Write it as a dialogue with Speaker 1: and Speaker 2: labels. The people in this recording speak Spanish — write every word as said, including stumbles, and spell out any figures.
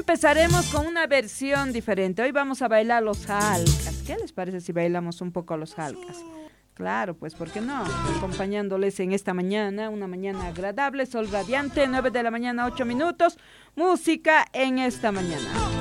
Speaker 1: empezaremos con una versión diferente. Hoy vamos a bailar los jalcas. ¿Qué les parece si bailamos un poco los jalcas? Claro, pues, ¿por qué no? Acompañándoles en esta mañana, una mañana agradable, sol radiante, nueve de la mañana, ocho minutos. Música en esta mañana.